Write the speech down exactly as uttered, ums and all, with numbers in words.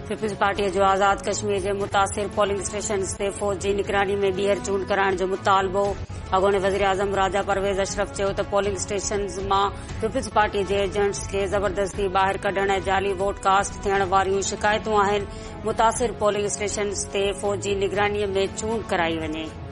Peoples party जो आज़ाद कश्मीर के मुतासिर पोलिंग स्टेशन ते फौज की निगरानी में ॿीहर चूंड कराइण जो मुतालबो। अॻूणे वज़ीर आज़म राजा परवेज़ अशरफ चयो त पोलिंग स्टेशन मां पीपल्स पार्टी जे एजेंट्स खे ज़बरदस्ती ॿाहिरि कढण ऐं जाली वोट कास्ट थियण वारियूं शिकायतूं आहिनि। मुतासिर पोलिंग स्टेशन ते फौज जी निगरानी में चूंड कराई वञे।